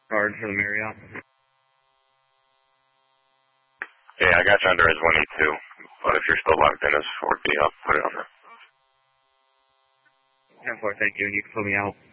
Card for the Marriott. Yeah, I got you under as 182, but if you're still logged in as 4B, I'll put it on there. 10-4, thank you, and you can put me out.